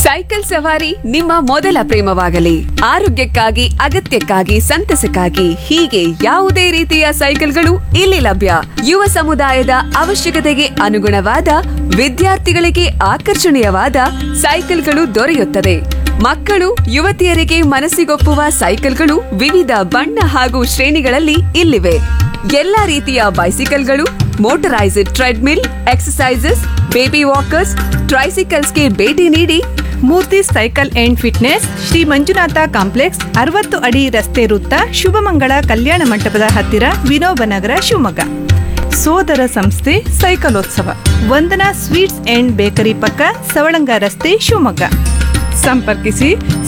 Cycle ಸವಾರಿ ನಿಮ್ಮ ಮೊದಲ ಪ್ರೇಮವಾಗಲಿ. ಆರೋಗ್ಯಕ್ಕಾಗಿ, ಅಗತ್ಯಕ್ಕಾಗಿ, ಸಂತಸಕ್ಕಾಗಿ ಹೀಗೆ ಯಾವುದೇ ರೀತಿಯ ಸೈಕಲ್ಗಳು ಇಲ್ಲಿ ಲಭ್ಯ. ಯುವ ಸಮುದಾಯದ ಅವಶ್ಯಕತೆಗೆ ಅನುಗುಣವಾದ, ವಿದ್ಯಾರ್ಥಿಗಳಿಗೆ ಆಕರ್ಷಣೀಯವಾದ ಸೈಕಲ್ಗಳು ದೊರೆಯುತ್ತದೆ. ಮಕ್ಕಳು, ಯುವತಿಯರಿಗೆ ಮನಸ್ಸಿಗೊಪ್ಪುವ ಸೈಕಲ್ಗಳು ವಿವಿಧ ಬಣ್ಣ ಹಾಗೂ ಶ್ರೇಣಿಗಳಲ್ಲಿ ಇಲ್ಲಿವೆ. ಎಲ್ಲಾ ರೀತಿಯ ಬೈಸಿಕಲ್ಗಳು, motorised treadmill, exercises, baby walkers, ಟ್ರೈಸಿಕಲ್ಸ್ಗೆ ಭೇಟಿ ನೀಡಿ. ಮೂರ್ತಿ cycle and fitness, Shri Manjunatha complex, 60 ಅಡಿ ರಸ್ತೆ ವೃತ್ತ, ಶುಭಮಂಗಳ ಕಲ್ಯಾಣ ಮಂಟಪದ ಹತ್ತಿರ, ವಿನೋಬನಗರ, ಶಿವಮೊಗ್ಗ. ಸೋದರ ಸಂಸ್ಥೆ ಸೈಕಲೋತ್ಸವ, ವಂದನಾ ಸ್ವೀಟ್ಸ್ ಅಂಡ್ ಬೇಕರಿ ಪಕ್ಕ, ಸವಳಂಗ ರಸ್ತೆ, ಶಿವಮೊಗ್ಗ. ಸಂಪರ್ಕಿಸಿ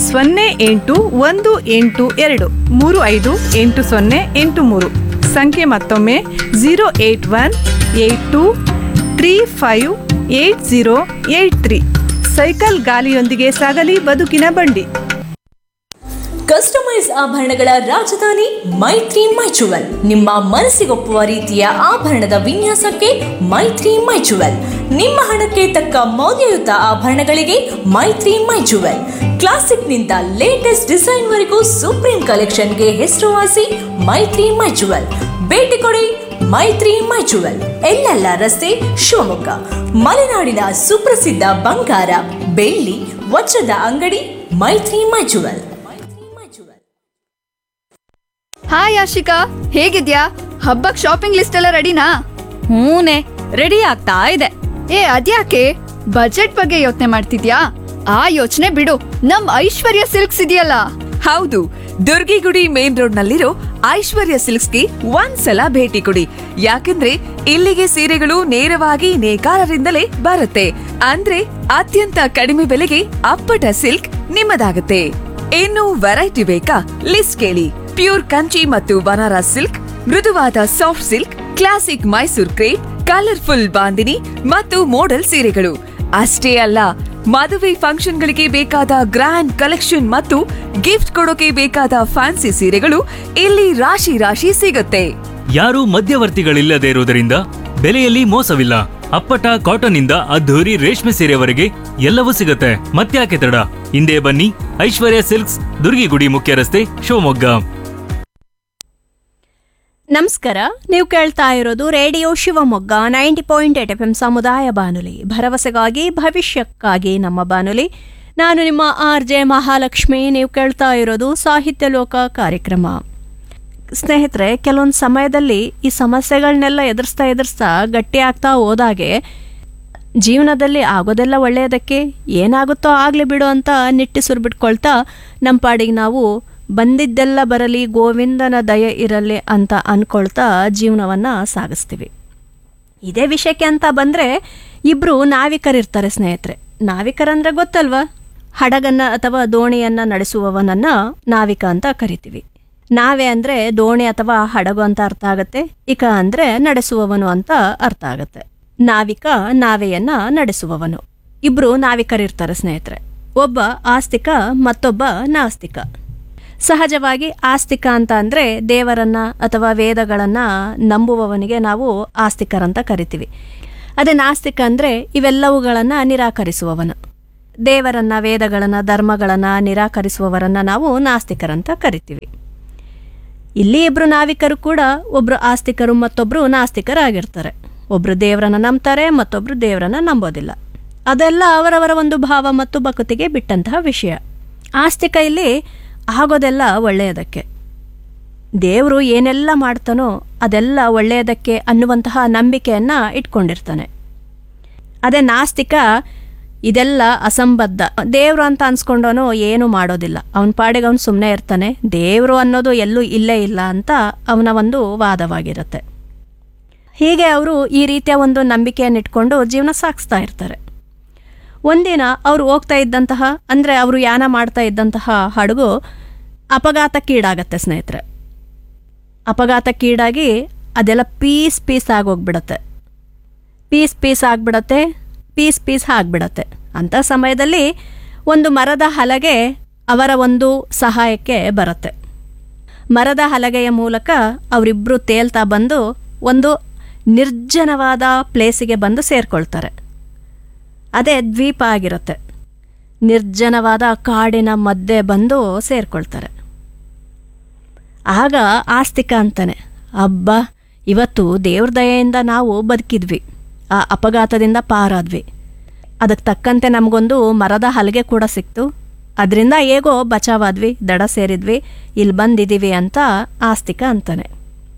0818235808 ಸಂಖ್ಯೆ ಮತ್ತೊಮ್ಮೆ 08182358083. ಸೈಕಲ್ ಗಾಲಿಯೊಂದಿಗೆ ಸಾಗಲಿ ಬದುಕಿನ ಬಂಡಿ. ಕಸ್ಟಮೈಸ್ ಆಭರಣಗಳ ರಾಜಧಾನಿ ಮೈತ್ರಿ ಮೈಚುವಲ್. ನಿಮ್ಮ ಮನಸ್ಸಿಗೊಪ್ಪುವ ರೀತಿಯ ಆಭರಣದ ವಿನ್ಯಾಸಕ್ಕೆ ಮೈತ್ರಿ ಮೈಚುವಲ್. ನಿಮ್ಮ ಹಣಕ್ಕೆ ತಕ್ಕ ಮೌಲ್ಯಯುತ ಆಭರಣಗಳಿಗೆ ಮೈತ್ರಿ ಮೈಚುವಲ್. ಕ್ಲಾಸಿಕ್ನಿಂದ ಲೇಟೆಸ್ಟ್ ಡಿಸೈನ್ ವರೆಗೂ ಸುಪ್ರೀಂ ಕಲೆಕ್ಷನ್ಗೆ ಹೆಸರುವಾಸಿ ಮೈತ್ರಿ ಮೈಚುವಲ್. ಭೇಟಿ ಕೊಡಿ ಮೈತ್ರಿ ಮೈಚುವಲ್, ಎಲ್ಲೆಲ್ಲ ರಸ್ತೆ, ಶಿವಮೊಗ್ಗ. ಮಲೆನಾಡಿನ ಸುಪ್ರಸಿದ್ಧ ಬಂಗಾರ, ಬೆಳ್ಳಿ, ವಜ್ರದ ಅಂಗಡಿ ಮೈತ್ರಿ ಮೈಚುವಲ್. ಹಾಯ್ ಆಶಿಕಾ, ಹೇಗಿದ್ಯಾ? ಹಬ್ಬಕ್ ಶಾಪಿಂಗ್ ಲಿಸ್ಟ್ ಎಲ್ಲ ರೆಡಿನಾ? ಹೂನೆ, ರೆಡಿ ಆಗ್ತಾ ಇದೆ. ಅದ್ಯಾಕೆ ಬಜೆಟ್ ಬಗ್ಗೆ ಯೋಚನೆ ಮಾಡ್ತಿದ್ಯಾ? ಆ ಯೋಚನೆ ಬಿಡು, ನಮ್ ಐಶ್ವರ್ಯ ಸಿಲ್ಕ್ಸ್ ಇದೆಯಲ್ಲ. ಹೌದು, ದುರ್ಗಿಗುಡಿ ಮೇನ್ ರೋಡ್ ನಲ್ಲಿರೋ ಐಶ್ವರ್ಯ ಸಿಲ್ಕ್ಸ್ಗೆ ಒಂದ್ಸಲ ಭೇಟಿ ಕೊಡಿ. ಯಾಕಂದ್ರೆ ಇಲ್ಲಿಗೆ ಸೀರೆಗಳು ನೇರವಾಗಿ ನೇಕಾರರಿಂದಲೇ ಬರುತ್ತೆ. ಅಂದ್ರೆ ಅತ್ಯಂತ ಕಡಿಮೆ ಬೆಲೆಗೆ ಅಪ್ಪಟ ಸಿಲ್ಕ್ ನಿಮ್ಮದಾಗುತ್ತೆ. ಇನ್ನು ವೆರೈಟಿ ಬೇಕಾ? ಲಿಸ್ಟ್ ಕೇಳಿ. ಪ್ಯೂರ್ ಕಂಚಿ ಮತ್ತು ಬನಾರಸ್ ಸಿಲ್ಕ್, ಮೃದುವಾದ soft silk, classic Mysore crepe, colourful bandhani ಮತ್ತು ಮೋಡಲ್ ಸೀರೆಗಳು ಅಷ್ಟೇ ಅಲ್ಲ, ಮದುವೆ ಫಂಕ್ಷನ್ಗಳಿಗೆ ಬೇಕಾದ ಗ್ರ್ಯಾಂಡ್ ಕಲೆಕ್ಷನ್ ಮತ್ತು ಗಿಫ್ಟ್ ಕೊಡೋಕೆ ಬೇಕಾದ ಫ್ಯಾನ್ಸಿ ಸೀರೆಗಳು ಇಲ್ಲಿ ರಾಶಿ ರಾಶಿ ಸಿಗುತ್ತೆ. ಯಾರೂ ಮಧ್ಯವರ್ತಿಗಳಿಲ್ಲದೆ ಇರುವುದರಿಂದ ಬೆಲೆಯಲ್ಲಿ ಮೋಸವಿಲ್ಲ. ಅಪ್ಪಟ ಕಾಟನ್ ಇಂದ ಅದ್ಧೂರಿ ರೇಷ್ಮೆ ಸೀರೆವರೆಗೆ ಎಲ್ಲವೂ ಸಿಗುತ್ತೆ. ಮತ್ತ್ಯಾಕೆ ತಡ? ಹಿಂದೆ ಬನ್ನಿ, ಐಶ್ವರ್ಯ ಸಿಲ್ಕ್ಸ್, ದುರ್ಗಿಗುಡಿ ಮುಖ್ಯ ರಸ್ತೆ, ಶಿವಮೊಗ್ಗ. ನಮಸ್ಕಾರ, ನೀವು ಕೇಳ್ತಾ ಇರೋದು ರೇಡಿಯೋ ಶಿವಮೊಗ್ಗ 90.8 FM ಸಮುದಾಯ ಬಾನುಲಿ, ಭರವಸೆಗಾಗಿ ಭವಿಷ್ಯಕ್ಕಾಗಿ ನಮ್ಮ ಬಾನುಲಿ. ನಾನು ನಿಮ್ಮ RJ ಮಹಾಲಕ್ಷ್ಮಿ. ನೀವು ಕೇಳ್ತಾ ಇರೋದು ಸಾಹಿತ್ಯ ಲೋಕ ಕಾರ್ಯಕ್ರಮ. ಸ್ನೇಹಿತರೆ, ಕೆಲವೊಂದು ಸಮಯದಲ್ಲಿ ಈ ಸಮಸ್ಯೆಗಳನ್ನೆಲ್ಲ ಎದುರಿಸ್ತಾ ಗಟ್ಟಿ ಆಗ್ತಾ ಹೋದಾಗೆ ಜೀವನದಲ್ಲಿ ಆಗೋದೆಲ್ಲ ಒಳ್ಳೆಯದಕ್ಕೆ, ಏನಾಗುತ್ತೋ ಆಗಲಿ ಬಿಡು ಅಂತ ನಿಟ್ಟಿಸುರು ಬಿಟ್ಕೊಳ್ತಾ ನಮ್ಮ ಪಾಡಿಗೆ ನಾವು ಬಂದಿದ್ದೆಲ್ಲ ಬರಲಿ, ಗೋವಿಂದನ ದಯೆ ಇರಲಿ ಅಂತ ಅಂದ್ಕೊಳ್ತಾ ಜೀವನವನ್ನು ಸಾಗಿಸ್ತೀವಿ. ಇದೇ ವಿಷಯಕ್ಕೆ ಅಂತ ಬಂದರೆ, ಇಬ್ಬರು ನಾವಿಕರಿರ್ತಾರೆ ಸ್ನೇಹಿತರೆ. ನಾವಿಕರಂದರೆ ಗೊತ್ತಲ್ವಾ? ಹಡಗನ್ನು ಅಥವಾ ದೋಣಿಯನ್ನು ನಡೆಸುವವನನ್ನು ನಾವಿಕ ಅಂತ ಕರಿತೀವಿ. ನಾವೆ ಅಂದರೆ ದೋಣಿ ಅಥವಾ ಹಡಗು ಅಂತ ಅರ್ಥ ಆಗುತ್ತೆ. ಇಕ ಅಂದರೆ ನಡೆಸುವವನು ಅಂತ ಅರ್ಥ ಆಗುತ್ತೆ. ನಾವಿಕ ನಾವೆಯನ್ನ ನಡೆಸುವವನು. ಇಬ್ರು ನಾವಿಕರಿರ್ತಾರೆ ಸ್ನೇಹಿತರೆ. ಒಬ್ಬ ಆಸ್ತಿಕ, ಮತ್ತೊಬ್ಬ ನಾಸ್ತಿಕ. ಸಹಜವಾಗಿ ಆಸ್ತಿಕ ಅಂತ ಅಂದರೆ ದೇವರನ್ನ ಅಥವಾ ವೇದಗಳನ್ನು ನಂಬುವವನಿಗೆ ನಾವು ಆಸ್ತಿಕರಂತ ಕರಿತೀವಿ. ಅದೇ ನಾಸ್ತಿಕ ಅಂದರೆ ಇವೆಲ್ಲವುಗಳನ್ನು ನಿರಾಕರಿಸುವವನು. ದೇವರನ್ನ, ವೇದಗಳನ್ನು, ಧರ್ಮಗಳನ್ನು ನಿರಾಕರಿಸುವವರನ್ನು ನಾವು ನಾಸ್ತಿಕರಂತ ಕರಿತೀವಿ. ಇಲ್ಲಿ ಇಬ್ಬರು ನಾವಿಕರು ಕೂಡ ಒಬ್ಬರು ಆಸ್ತಿಕರು ಮತ್ತೊಬ್ಬರು ನಾಸ್ತಿಕರಾಗಿರ್ತಾರೆ. ಒಬ್ಬರು ದೇವರನ್ನು ನಂಬ್ತಾರೆ, ಮತ್ತೊಬ್ಬರು ದೇವರನ್ನು ನಂಬೋದಿಲ್ಲ. ಅದೆಲ್ಲ ಅವರವರ ಒಂದು ಭಾವ ಮತ್ತು ಭಕ್ತಿಗೆ ಬಿಟ್ಟಂತಹ ವಿಷಯ. ಆಸ್ತಿಕ ಇಲ್ಲಿ ಆಗೋದೆಲ್ಲ ಒಳ್ಳೆಯದಕ್ಕೆ, ದೇವರು ಏನೆಲ್ಲ ಮಾಡ್ತಾನೋ ಅದೆಲ್ಲ ಒಳ್ಳೆಯದಕ್ಕೆ ಅನ್ನುವಂತಹ ನಂಬಿಕೆಯನ್ನು ಇಟ್ಕೊಂಡಿರ್ತಾನೆ. ಅದೇ ನಾಸ್ತಿಕ ಇದೆಲ್ಲ ಅಸಂಬದ್ಧ, ದೇವರು ಅಂತ ಅನ್ಸ್ಕೊಂಡವನು ಏನು ಮಾಡೋದಿಲ್ಲ, ಅವನ ಪಾಡಿಗೆ ಅವನು ಸುಮ್ಮನೆ ಇರ್ತಾನೆ, ದೇವರು ಅನ್ನೋದು ಎಲ್ಲೂ ಇಲ್ಲೇ ಇಲ್ಲ ಅಂತ ಅವನ ಒಂದು ವಾದವಾಗಿರುತ್ತೆ. ಹೀಗೆ ಅವರು ಈ ರೀತಿಯ ಒಂದು ನಂಬಿಕೆಯನ್ನು ಇಟ್ಕೊಂಡು ಜೀವನ ಸಾಗಿಸ್ತಾ ಇರ್ತಾರೆ. ಒಂದಿನ ಅವರು ಹೋಗ್ತಾ ಇದ್ದಂತಹ, ಅಂದರೆ ಅವರು ಯಾನ ಮಾಡ್ತಾ ಇದ್ದಂತಹ ಹಡಗು ಅಪಘಾತಕ್ಕೀಡಾಗತ್ತೆ ಸ್ನೇಹಿತರೆ. ಅಪಘಾತಕ್ಕೀಡಾಗಿ ಅದೆಲ್ಲ ಪೀಸ್ ಆಗೋಗ್ಬಿಡತ್ತೆ. ಪೀಸ್ ಆಗಿಬಿಡತ್ತೆ. ಅಂಥ ಸಮಯದಲ್ಲಿ ಒಂದು ಮರದ ಹಲಗೆ ಅವರ ಒಂದು ಸಹಾಯಕ್ಕೆ ಬರುತ್ತೆ. ಮರದ ಹಲಗೆಯ ಮೂಲಕ ಅವರಿಬ್ಬರು ತೇಲ್ತಾ ಬಂದು ಒಂದು ನಿರ್ಜನವಾದ ಪ್ಲೇಸಿಗೆ ಬಂದು ಸೇರ್ಕೊಳ್ತಾರೆ. ಅದೇ ದ್ವೀಪ ಆಗಿರುತ್ತೆ. ನಿರ್ಜನವಾದ ಕಾಡಿನ ಮಧ್ಯೆ ಬಂದು ಸೇರ್ಕೊಳ್ತಾರೆ. ಆಗ ಆಸ್ತಿಕ ಅಂತಾನೆ, ಅಬ್ಬ ಇವತ್ತು ದೇವ್ರ ದಯೆಯಿಂದ ನಾವು ಬದುಕಿದ್ವಿ, ಆ ಅಪಘಾತದಿಂದ ಪಾರಾದ್ವಿ, ಅದಕ್ಕೆ ತಕ್ಕಂತೆ ನಮಗೊಂದು ಮರದ ಹಲಗೆ ಕೂಡ ಸಿಕ್ತು, ಅದರಿಂದ ಹೇಗೋ ಬಚಾವಾದ್ವಿ, ದಡ ಸೇರಿದ್ವಿ, ಇಲ್ಲಿ ಬಂದಿದ್ದೀವಿ ಅಂತ ಆಸ್ತಿಕ ಅಂತಾನೆ.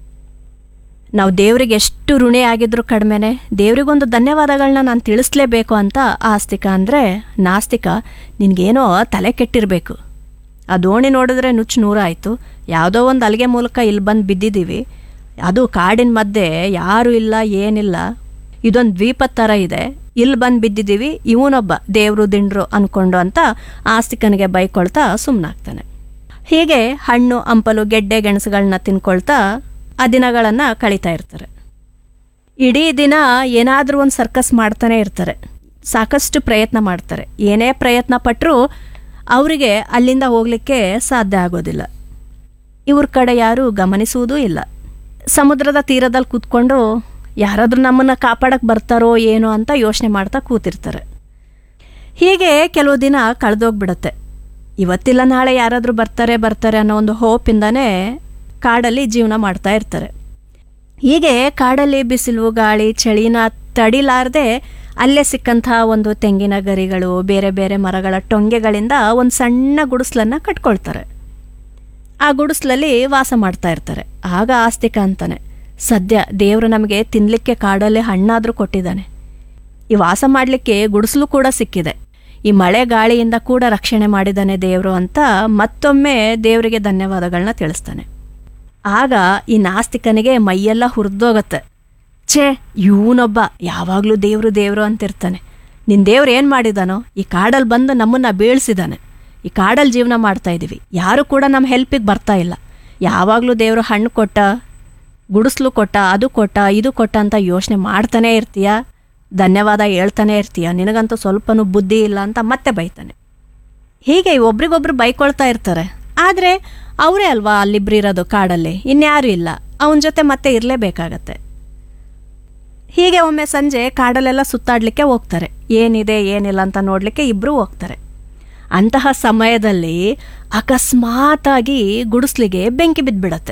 ನಾವು ದೇವ್ರಿಗೆ ಎಷ್ಟು ಋಣಿ ಆಗಿದ್ರು ಕಡಿಮೆನೆ, ದೇವ್ರಿಗೊಂದು ಧನ್ಯವಾದಗಳನ್ನ ನಾನು ತಿಳಿಸ್ಲೇಬೇಕು ಅಂತ ಆಸ್ತಿಕ ಅಂದರೆ, ನಾಸ್ತಿಕ ನಿನಗೇನೋ ತಲೆ ಕೆಟ್ಟಿರಬೇಕು, ಆ ದೋಣಿ ನೋಡಿದ್ರೆ ನುಚ್ಚು ನೂರಾಯಿತು, ಯಾವುದೋ ಒಂದು ಅಲ್ಗೆ ಮೂಲಕ ಇಲ್ಲಿ ಬಂದು ಬಿದ್ದಿದ್ದೀವಿ, ಅದು ಕಾಡಿನ ಮಧ್ಯೆ ಯಾರೂ ಇಲ್ಲ ಏನಿಲ್ಲ, ಇದೊಂದು ದ್ವೀಪದ ಥರ ಇದೆ, ಇಲ್ಲಿ ಬಂದು ಬಿದ್ದಿದ್ದೀವಿ, ಇವನೊಬ್ಬ ದೇವರು ದಿಂಡ್ರು ಅಂದ್ಕೊಂಡು ಅಂತ ಆಸ್ತಿಕನಿಗೆ ಬೈಕೊಳ್ತಾ ಸುಮ್ಮನಾಗ್ತಾನೆ. ಹೀಗೆ ಹಣ್ಣು ಹಂಪಲು ಗೆಡ್ಡೆ ಗೆಣಸುಗಳನ್ನ ತಿನ್ಕೊಳ್ತಾ ಆ ದಿನಗಳನ್ನು ಕಳೀತಾ ಇರ್ತಾರೆ. ಇಡೀ ದಿನ ಏನಾದರೂ ಒಂದು ಸರ್ಕಸ್ ಮಾಡ್ತಾನೆ ಇರ್ತಾರೆ, ಸಾಕಷ್ಟು ಪ್ರಯತ್ನ ಮಾಡ್ತಾರೆ, ಏನೇ ಪ್ರಯತ್ನ ಪಟ್ಟರೂ ಅವರಿಗೆ ಅಲ್ಲಿಂದ ಹೋಗಲಿಕ್ಕೆ ಸಾಧ್ಯ ಆಗೋದಿಲ್ಲ. ಇವ್ರ ಕಡೆ ಯಾರೂ ಗಮನಿಸುವುದೂ ಇಲ್ಲ. ಸಮುದ್ರದ ತೀರದಲ್ಲಿ ಕೂತ್ಕೊಂಡು ಯಾರಾದರೂ ನಮ್ಮನ್ನು ಕಾಪಾಡಕ್ಕೆ ಬರ್ತಾರೋ ಏನೋ ಅಂತ ಯೋಚನೆ ಮಾಡ್ತಾ ಕೂತಿರ್ತಾರೆ. ಹೀಗೆ ಕೆಲವು ದಿನ ಕಳೆದೋಗ್ಬಿಡತ್ತೆ. ಇವತ್ತಿಲ್ಲ ನಾಳೆ ಯಾರಾದರೂ ಬರ್ತಾರೆ ಅನ್ನೋ ಒಂದು ಹೋಪಿಂದನೇ ಕಾಡಲ್ಲಿ ಜೀವನ ಮಾಡ್ತಾ ಇರ್ತಾರೆ. ಹೀಗೆ ಕಾಡಲ್ಲಿ ಬಿಸಿಲು ಗಾಳಿ ಚಳಿನ ತಡಿಲಾರದೆ ಅಲ್ಲೇ ಸಿಕ್ಕಂಥ ಒಂದು ತೆಂಗಿನ ಗರಿಗಳು ಬೇರೆ ಬೇರೆ ಮರಗಳ ಟೊಂಗೆಗಳಿಂದ ಒಂದು ಸಣ್ಣ ಗುಡಿಸ್ಲನ್ನು ಕಟ್ಕೊಳ್ತಾರೆ. ಆ ಗುಡಿಸ್ಲಲ್ಲಿ ವಾಸ ಮಾಡ್ತಾ ಇರ್ತಾರೆ. ಆಗ ಆಸ್ತಿಕ ಅಂತಾನೆ, ಸದ್ಯ ದೇವರು ನಮಗೆ ತಿನ್ನಲಿಕ್ಕೆ ಕಾಡಲ್ಲಿ ಹಣ್ಣಾದರೂ ಕೊಟ್ಟಿದ್ದಾನೆ, ಈ ವಾಸ ಮಾಡಲಿಕ್ಕೆ ಗುಡಿಸಲು ಕೂಡ ಸಿಕ್ಕಿದೆ, ಈ ಮಳೆ ಗಾಳಿಯಿಂದ ಕೂಡ ರಕ್ಷಣೆ ಮಾಡಿದ್ದಾನೆ ದೇವರು ಅಂತ ಮತ್ತೊಮ್ಮೆ ದೇವರಿಗೆ ಧನ್ಯವಾದಗಳನ್ನ ತಿಳಿಸ್ತಾನೆ. ಆಗ ಈ ನಾಸ್ತಿಕನಿಗೆ ಮೈಯೆಲ್ಲ ಹುರಿದೋಗತ್ತೆ. ಛೇ, ಇವನೊಬ್ಬ ಯಾವಾಗಲೂ ದೇವರು ಅಂತಿರ್ತಾನೆ, ನಿನ್ನ ದೇವ್ರು ಏನು ಮಾಡಿದಾನೋ, ಈ ಕಾಡಲ್ಲಿ ಬಂದು ನಮ್ಮನ್ನು ಬೀಳ್ಸಿದಾನೆ, ಈ ಕಾಡಲ್ಲಿ ಜೀವನ ಮಾಡ್ತಾ ಇದ್ದೀವಿ, ಯಾರು ಕೂಡ ನಮ್ಮ ಹೆಲ್ಪಿಗೆ ಬರ್ತಾ ಇಲ್ಲ, ಯಾವಾಗಲೂ ದೇವರು ಹಣ್ಣು ಕೊಟ್ಟ, ಗುಡಿಸ್ಲು ಕೊಟ್ಟ, ಅದು ಕೊಟ್ಟ, ಇದು ಕೊಟ್ಟ ಅಂತ ಯೋಚನೆ ಮಾಡ್ತಾನೇ ಇರ್ತೀಯ, ಧನ್ಯವಾದ ಹೇಳ್ತಾನೆ ಇರ್ತೀಯ, ನಿನಗಂತೂ ಸ್ವಲ್ಪನೂ ಬುದ್ಧಿ ಇಲ್ಲ ಅಂತ ಮತ್ತೆ ಬೈತಾನೆ. ಹೀಗೆ ಒಬ್ರಿಗೊಬ್ರು ಬೈಕೊಳ್ತಾ ಇರ್ತಾರೆ. ಆದರೆ ಅವರೇ ಅಲ್ವಾ ಅಲ್ಲಿಬ್ರು ಇರೋದು ಕಾಡಲ್ಲಿ, ಇನ್ಯಾರೂ ಇಲ್ಲ, ಅವನ ಜೊತೆ ಮತ್ತೆ ಇರಲೇಬೇಕಾಗತ್ತೆ. ಹೀಗೆ ಒಮ್ಮೆ ಸಂಜೆ ಕಾಡಲ್ಲೆಲ್ಲ ಸುತ್ತಾಡಲಿಕ್ಕೆ ಹೋಗ್ತಾರೆ, ಏನಿದೆ ಏನಿಲ್ಲ ಅಂತ ನೋಡಲಿಕ್ಕೆ ಇಬ್ಬರು ಹೋಗ್ತಾರೆ. ಅಂತಹ ಸಮಯದಲ್ಲಿ ಅಕಸ್ಮಾತಾಗಿ ಗುಡಿಸ್ಲಿಗೆ ಬೆಂಕಿ ಬಿದ್ದುಬಿಡತ್ತೆ.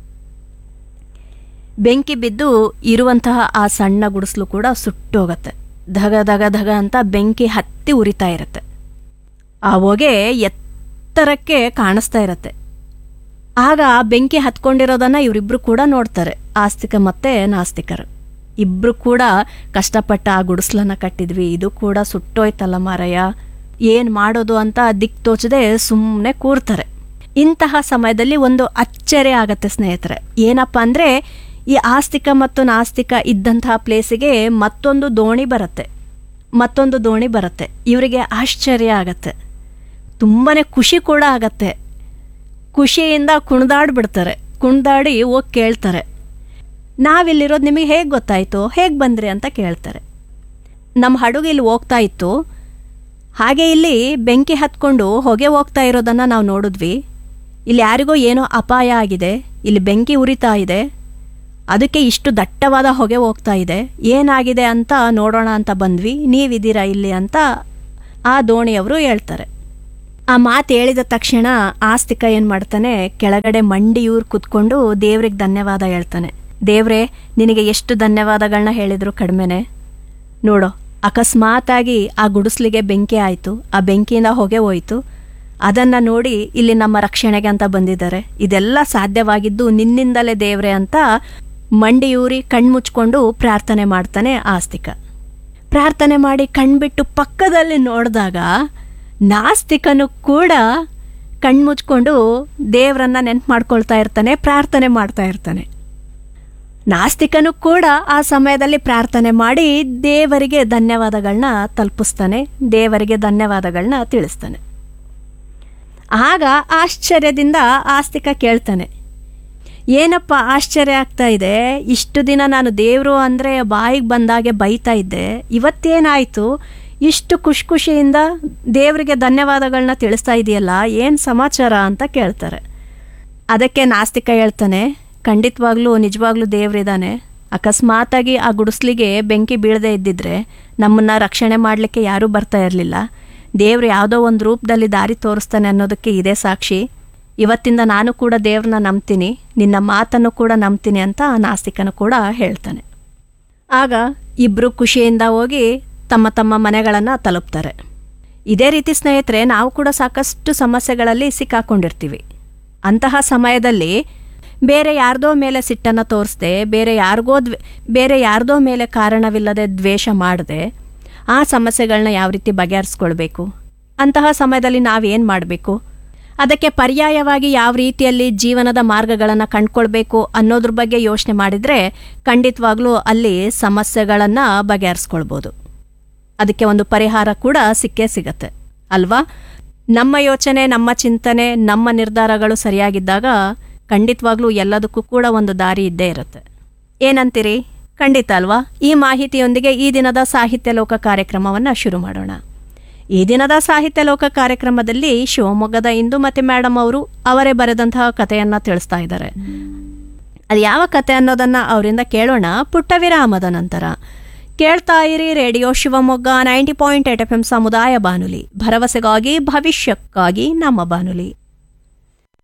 ಬೆಂಕಿ ಬಿದ್ದು ಇರುವಂತಹ ಆ ಸಣ್ಣ ಗುಡಿಸ್ಲು ಕೂಡ ಸುಟ್ಟೋಗತ್ತೆ. ಧಗ ಧಗ ಧಗ ಅಂತ ಬೆಂಕಿ ಹತ್ತಿ ಉರಿತಾ ಇರುತ್ತೆ. ಆ ಹೊಗೆ ಎತ್ತರಕ್ಕೆ ಕಾಣಿಸ್ತಾ ಇರತ್ತೆ. ಆಗ ಬೆಂಕಿ ಹತ್ಕೊಂಡಿರೋದನ್ನ ಇವರಿಬ್ರು ಕೂಡ ನೋಡ್ತಾರೆ, ಆಸ್ತಿಕ ಮತ್ತೆ ನಾಸ್ತಿಕರು. ಇಬ್ರು ಕೂಡ ಕಷ್ಟಪಟ್ಟ ಆ ಗುಡಿಸ್ಲನ್ನ ಕಟ್ಟಿದ್ವಿ, ಇದು ಕೂಡ ಸುಟ್ಟೋಯ್ತಲ್ಲ ಮಾರಯ್ಯ, ಏನು ಮಾಡೋದು ಅಂತ ದಿಕ್ ತೋಚದೆ ಸುಮ್ಮನೆ ಕೂರ್ತಾರೆ. ಇಂತಹ ಸಮಯದಲ್ಲಿ ಒಂದು ಅಚ್ಚರಿ ಆಗತ್ತೆ ಸ್ನೇಹಿತರೆ. ಏನಪ್ಪ ಅಂದರೆ, ಈ ಆಸ್ತಿಕ ಮತ್ತು ನಾಸ್ತಿಕ ಇದ್ದಂತಹ ಪ್ಲೇಸಿಗೆ ಮತ್ತೊಂದು ದೋಣಿ ಬರುತ್ತೆ. ಇವರಿಗೆ ಆಶ್ಚರ್ಯ ಆಗತ್ತೆ, ತುಂಬಾ ಖುಷಿ ಕೂಡ ಆಗತ್ತೆ. ಖುಷಿಯಿಂದ ಕುಣಿದಾಡ್ಬಿಡ್ತಾರೆ. ಕುಣಿದಾಡಿ ಹೋಗಿ ಕೇಳ್ತಾರೆ, ನಾವಿಲ್ಲಿರೋದು ನಿಮಗೆ ಹೇಗೆ ಗೊತ್ತಾಯಿತು, ಹೇಗೆ ಬಂದ್ರಿ ಅಂತ ಕೇಳ್ತಾರೆ. ನಮ್ಮ ಹಡಗು ಇಲ್ಲಿ ಹೋಗ್ತಾ ಇತ್ತು, ಹಾಗೆ ಇಲ್ಲಿ ಬೆಂಕಿ ಹತ್ಕೊಂಡು ಹೊಗೆ ಹೋಗ್ತಾ ಇರೋದನ್ನು ನಾವು ನೋಡಿದ್ವಿ, ಇಲ್ಲಿ ಯಾರಿಗೋ ಏನೋ ಅಪಾಯ ಆಗಿದೆ, ಇಲ್ಲಿ ಬೆಂಕಿ ಉರಿತಾ ಇದೆ, ಅದಕ್ಕೆ ಇಷ್ಟು ದಟ್ಟವಾದ ಹೊಗೆ ಹೋಗ್ತಾ ಇದೆ, ಏನಾಗಿದೆ ಅಂತ ನೋಡೋಣ ಅಂತ ಬಂದ್ವಿ, ನೀವಿದ್ದೀರಾ ಇಲ್ಲಿ ಅಂತ ಆ ದೋಣಿಯವರು ಹೇಳ್ತಾರೆ. ಆ ಮಾತು ಹೇಳಿದ ತಕ್ಷಣ ಆಸ್ತಿಕ ಏನು ಮಾಡ್ತಾನೆ, ಕೆಳಗಡೆ ಮಂಡಿಯೂರು ಕೂತ್ಕೊಂಡು ದೇವ್ರಿಗೆ ಧನ್ಯವಾದ ಹೇಳ್ತಾನೆ. ದೇವ್ರೇ, ನಿನಗೆ ಎಷ್ಟು ಧನ್ಯವಾದಗಳನ್ನ ಹೇಳಿದ್ರು ಕಡಿಮೆನೆ. ನೋಡೋ, ಅಕಸ್ಮಾತಾಗಿ ಆ ಗುಡಿಸ್ಲಿಗೆ ಬೆಂಕಿ ಆಯಿತು, ಆ ಬೆಂಕಿಯಿಂದ ಹೊಗೆ ಹೋಯಿತು, ಅದನ್ನು ನೋಡಿ ಇಲ್ಲಿ ನಮ್ಮ ರಕ್ಷಣೆಗೆ ಅಂತ ಬಂದಿದ್ದಾರೆ, ಇದೆಲ್ಲ ಸಾಧ್ಯವಾಗಿದ್ದು ನಿನ್ನಿಂದಲೇ ದೇವ್ರೆ ಅಂತ ಮಂಡಿಯೂರಿ ಕಣ್ಮುಚ್ಕೊಂಡು ಪ್ರಾರ್ಥನೆ ಮಾಡ್ತಾನೆ ಆಸ್ತಿಕ. ಪ್ರಾರ್ಥನೆ ಮಾಡಿ ಕಣ್ಬಿಟ್ಟು ಪಕ್ಕದಲ್ಲಿ ನೋಡಿದಾಗ ನಾಸ್ತಿಕನು ಕೂಡ ಕಣ್ಮುಚ್ಕೊಂಡು ದೇವರನ್ನ ನೆನ್ಪು ಮಾಡ್ಕೊಳ್ತಾ ಇರ್ತಾನೆ, ಪ್ರಾರ್ಥನೆ ಮಾಡ್ತಾ ಇರ್ತಾನೆ. ನಾಸ್ತಿಕನು ಕೂಡ ಆ ಸಮಯದಲ್ಲಿ ಪ್ರಾರ್ಥನೆ ಮಾಡಿ ದೇವರಿಗೆ ಧನ್ಯವಾದಗಳನ್ನ ತಲುಪಿಸ್ತಾನೆ, ದೇವರಿಗೆ ಧನ್ಯವಾದಗಳನ್ನ ತಿಳಿಸ್ತಾನೆ. ಆಗ ಆಶ್ಚರ್ಯದಿಂದ ಆಸ್ತಿಕ ಕೇಳ್ತಾನೆ, ಏನಪ್ಪ ಆಶ್ಚರ್ಯ ಆಗ್ತಾ ಇದೆ, ಇಷ್ಟು ದಿನ ನಾನು ದೇವರು ಅಂದರೆ ಬಾಯಿಗೆ ಬಂದಾಗೆ ಬೈತಾ ಇದ್ದೆ, ಇವತ್ತೇನಾಯಿತು, ಇಷ್ಟು ಖುಷಿಯಿಂದ ದೇವರಿಗೆ ಧನ್ಯವಾದಗಳನ್ನ ತಿಳಿಸ್ತಾ ಇದೆಯಲ್ಲ, ಏನು ಸಮಾಚಾರ ಅಂತ ಕೇಳ್ತಾರೆ. ಅದಕ್ಕೆ ನಾಸ್ತಿಕ ಹೇಳ್ತಾನೆ, ಖಂಡಿತವಾಗ್ಲೂ ನಿಜವಾಗ್ಲೂ ದೇವರಿದ್ದಾನೆ, ಅಕಸ್ಮಾತಾಗಿ ಆ ಗುಡಿಸ್ಲಿಗೆ ಬೆಂಕಿ ಬೀಳದೇ ಇದ್ದಿದ್ರೆ ನಮ್ಮನ್ನು ರಕ್ಷಣೆ ಮಾಡಲಿಕ್ಕೆ ಯಾರೂ ಬರ್ತಾ ಇರಲಿಲ್ಲ, ದೇವರು ಯಾವುದೋ ಒಂದು ರೂಪದಲ್ಲಿ ದಾರಿ ತೋರಿಸ್ತಾನೆ ಅನ್ನೋದಕ್ಕೆ ಇದೇ ಸಾಕ್ಷಿ. ಇವತ್ತಿಂದ ನಾನು ಕೂಡ ದೇವ್ರನ್ನ ನಂಬ್ತೀನಿ, ನಿನ್ನ ಮಾತನ್ನು ಕೂಡ ನಂಬ್ತೀನಿ ಅಂತ ಆ ನಾಸ್ತಿಕನು ಕೂಡ ಹೇಳ್ತಾನೆ. ಆಗ ಇಬ್ಬರು ಖುಷಿಯಿಂದ ಹೋಗಿ ತಮ್ಮ ತಮ್ಮ ಮನೆಗಳನ್ನು ತಲುಪ್ತಾರೆ. ಇದೇ ರೀತಿ ಸ್ನೇಹಿತರೆ, ನಾವು ಕೂಡ ಸಾಕಷ್ಟು ಸಮಸ್ಯೆಗಳಲ್ಲಿ ಸಿಕ್ಕಾಕೊಂಡಿರ್ತೀವಿ. ಅಂತಹ ಸಮಯದಲ್ಲಿ ಬೇರೆ ಯಾರ್ದೋ ಮೇಲೆ ಸಿಟ್ಟನ್ನು ತೋರಿಸ್ದೆ, ಬೇರೆ ಯಾರ್ದೋ ಮೇಲೆ ಕಾರಣವಿಲ್ಲದೆ ದ್ವೇಷ ಮಾಡದೆ ಆ ಸಮಸ್ಯೆಗಳನ್ನ ಯಾವ ರೀತಿ ಬಗೆಹರಿಸ್ಕೊಳ್ಬೇಕು, ಅಂತಹ ಸಮಯದಲ್ಲಿ ನಾವೇನು ಮಾಡಬೇಕು, ಅದಕ್ಕೆ ಪರ್ಯಾಯವಾಗಿ ಯಾವ ರೀತಿಯಲ್ಲಿ ಜೀವನದ ಮಾರ್ಗಗಳನ್ನು ಕಂಡುಕೊಳ್ಬೇಕು ಅನ್ನೋದ್ರ ಬಗ್ಗೆ ಯೋಚನೆ ಮಾಡಿದರೆ ಖಂಡಿತವಾಗ್ಲೂ ಅಲ್ಲಿ ಸಮಸ್ಯೆಗಳನ್ನು ಬಗೆಹರಿಸ್ಕೊಳ್ಬೋದು. ಅದಕ್ಕೆ ಒಂದು ಪರಿಹಾರ ಕೂಡ ಸಿಕ್ಕೇ ಸಿಗತ್ತೆ ಅಲ್ವಾ? ನಮ್ಮ ಯೋಚನೆ, ನಮ್ಮ ಚಿಂತನೆ, ನಮ್ಮ ನಿರ್ಧಾರಗಳು ಸರಿಯಾಗಿದ್ದಾಗ ಖಂಡಿತವಾಗ್ಲೂ ಎಲ್ಲದಕ್ಕೂ ಕೂಡ ಒಂದು ದಾರಿ ಇದ್ದೇ ಇರುತ್ತೆ. ಏನಂತೀರಿ? ಖಂಡಿತ ಅಲ್ವಾ? ಈ ಮಾಹಿತಿಯೊಂದಿಗೆ ಈ ದಿನದ ಸಾಹಿತ್ಯ ಲೋಕ ಕಾರ್ಯಕ್ರಮವನ್ನು ಶುರು ಮಾಡೋಣ. ಈ ದಿನದ ಸಾಹಿತ್ಯ ಲೋಕ ಕಾರ್ಯಕ್ರಮದಲ್ಲಿ ಶಿವಮೊಗ್ಗದ ಇಂದು ಮತ್ತೆ ಮೇಡಮ್ ಅವರು ಅವರೇ ಬರೆದಂತಹ ಕಥೆಯನ್ನು ತಿಳಿಸ್ತಾ ಇದ್ದಾರೆ. ಅದು ಯಾವ ಕತೆ ಅನ್ನೋದನ್ನು ಅವರಿಂದ ಕೇಳೋಣ ಪುಟ್ಟ ವಿರಾಮದ ನಂತರ. ಕೇಳ್ತಾ ಇರಿ ರೇಡಿಯೋ ಶಿವಮೊಗ್ಗ 90.8 FM ಸಮುದಾಯ ಬಾನುಲಿ, ಭರವಸೆಗಾಗಿ ಭವಿಷ್ಯಕ್ಕಾಗಿ ನಮ್ಮ ಬಾನುಲಿ.